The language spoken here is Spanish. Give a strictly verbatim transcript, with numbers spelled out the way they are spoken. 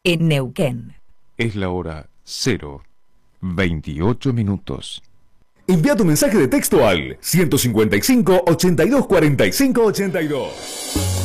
en Neuquén. Es la hora cero veintiocho minutos. Envía tu mensaje de texto al ciento cincuenta y cinco, ochenta y dos, cuarenta y cinco, ochenta y dos.